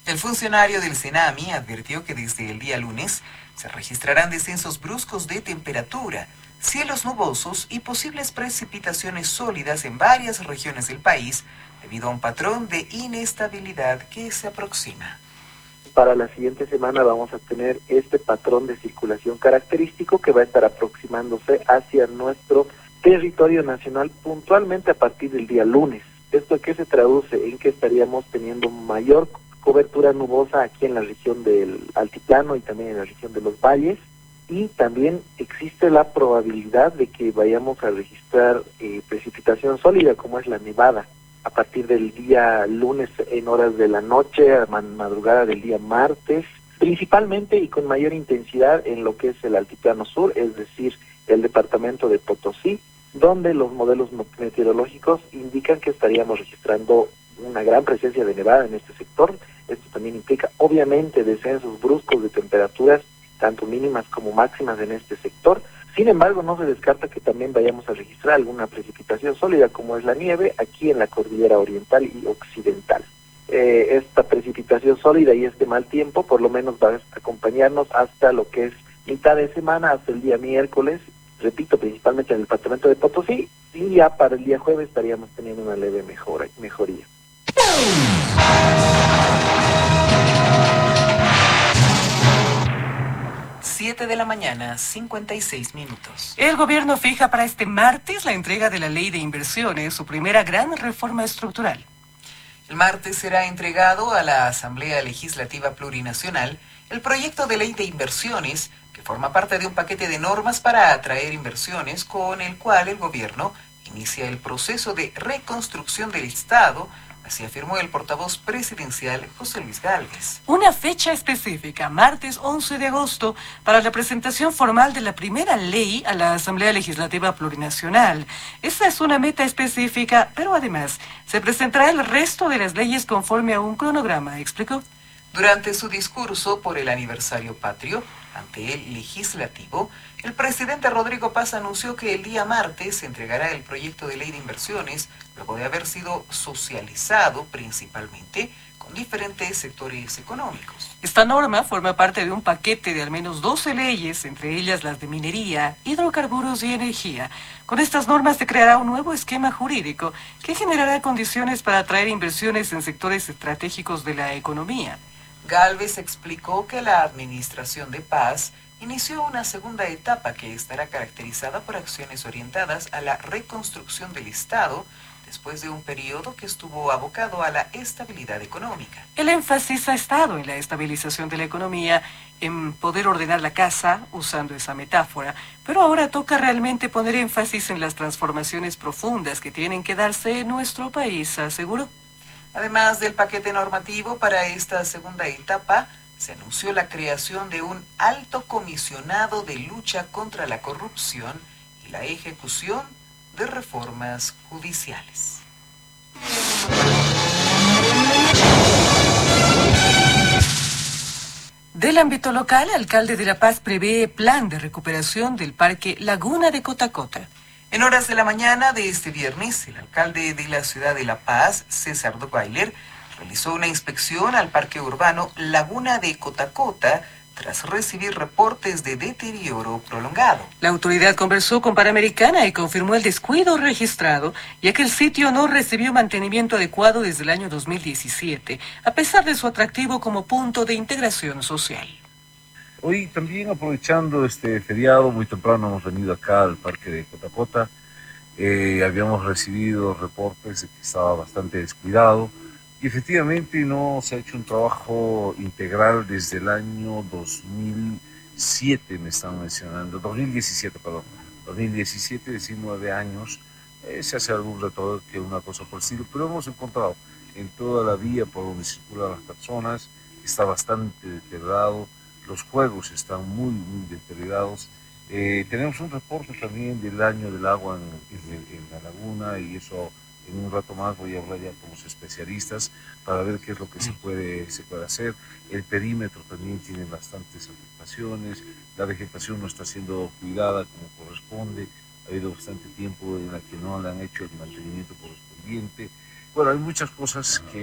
El funcionario del Senami advirtió que desde el día lunes se registrarán descensos bruscos de temperatura, cielos nubosos y posibles precipitaciones sólidas en varias regiones del país debido a un patrón de inestabilidad que se aproxima. Para la siguiente semana vamos a tener este patrón de circulación característico que va a estar aproximándose hacia nuestro territorio nacional puntualmente a partir del día lunes. ¿Esto qué se traduce? En que estaríamos teniendo mayor cobertura nubosa aquí en la región del altiplano y también en la región de los valles, y también existe la probabilidad de que vayamos a registrar precipitación sólida como es la nevada a partir del día lunes en horas de la noche, a madrugada del día martes, principalmente y con mayor intensidad en lo que es el altiplano sur, es decir, el departamento de Potosí, donde los modelos meteorológicos indican que estaríamos registrando una gran presencia de nevada en este sector. Esto también implica, obviamente, descensos bruscos de temperaturas, tanto mínimas como máximas en este sector. Sin embargo, no se descarta que también vayamos a registrar alguna precipitación sólida, como es la nieve, aquí en la cordillera oriental y occidental. Esta precipitación sólida y este mal tiempo, por lo menos va a acompañarnos hasta lo que es mitad de semana, hasta el día miércoles, repito, principalmente en el departamento de Potosí, y ya para el día jueves estaríamos teniendo una leve mejoría. 7 de la mañana, 56 minutos. El gobierno fija para este martes la entrega de la Ley de Inversiones, su primera gran reforma estructural. El martes será entregado a la Asamblea Legislativa Plurinacional el proyecto de Ley de Inversiones, que forma parte de un paquete de normas para atraer inversiones con el cual el gobierno inicia el proceso de reconstrucción del Estado. Así afirmó el portavoz presidencial José Luis Gálvez. Una fecha específica, martes 11 de agosto, para la presentación formal de la primera ley a la Asamblea Legislativa Plurinacional. Esta es una meta específica, pero además se presentará el resto de las leyes conforme a un cronograma, explicó. Durante su discurso por el aniversario patrio ante el legislativo, el presidente Rodrigo Paz anunció que el día martes se entregará el proyecto de ley de inversiones, luego de haber sido socializado principalmente con diferentes sectores económicos. Esta norma forma parte de un paquete de al menos 12 leyes, entre ellas las de minería, hidrocarburos y energía. Con estas normas se creará un nuevo esquema jurídico que generará condiciones para atraer inversiones en sectores estratégicos de la economía. Gálvez explicó que la administración de Paz inició una segunda etapa que estará caracterizada por acciones orientadas a la reconstrucción del Estado después de un periodo que estuvo abocado a la estabilidad económica. El énfasis ha estado en la estabilización de la economía, en poder ordenar la casa, usando esa metáfora, pero ahora toca realmente poner énfasis en las transformaciones profundas que tienen que darse en nuestro país, aseguró. Además del paquete normativo para esta segunda etapa, se anunció la creación de un alto comisionado de lucha contra la corrupción y la ejecución de reformas judiciales. Del ámbito local, el alcalde de La Paz prevé plan de recuperación del Parque Laguna de Cotacota. En horas de la mañana de este viernes, el alcalde de la ciudad de La Paz, César Ducailer, realizó una inspección al parque urbano Laguna de Cotacota tras recibir reportes de deterioro prolongado. La autoridad conversó con Panamericana y confirmó el descuido registrado, ya que el sitio no recibió mantenimiento adecuado desde el año 2017, a pesar de su atractivo como punto de integración social. Hoy también aprovechando este feriado, muy temprano hemos venido acá al parque de Cotacota. Habíamos recibido reportes de que estaba bastante descuidado y efectivamente no se ha hecho un trabajo integral desde el año 2007, me están mencionando, 2017, 19 años, se hace algún retoque, una cosa por el estilo, pero hemos encontrado en toda la vía por donde circulan las personas, está bastante deteriorado. Los juegos están muy deteriorados. Tenemos un reporte también del año del agua en la laguna y eso en un rato más voy a hablar ya con los especialistas para ver qué es lo que se puede hacer. El perímetro también tiene bastantes afectaciones, la vegetación no está siendo cuidada como corresponde, ha habido bastante tiempo en la que no le han hecho el mantenimiento correspondiente. Bueno, hay muchas cosas que